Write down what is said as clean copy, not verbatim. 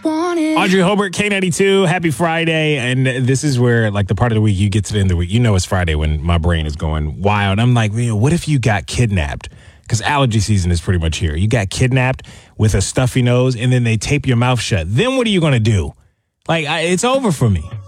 Audrey Hobart, K92, happy Friday. And this is where, like, the part of the week you get to the end of the week. You know it's Friday when my brain is going wild. I'm like, what if you got kidnapped? Because allergy season is pretty much here. You got kidnapped with a stuffy nose, and then they tape your mouth shut. Then what are you going to do? Like, it's over for me.